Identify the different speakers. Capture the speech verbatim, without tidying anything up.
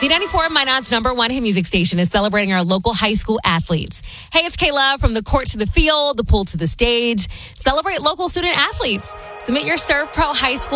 Speaker 1: Z ninety-four, Minot's number one hit music station, is celebrating our local high school athletes. Hey, it's Kayla. From the court to the field, the pool to the stage. Celebrate local student athletes. Submit your Serve Pro High School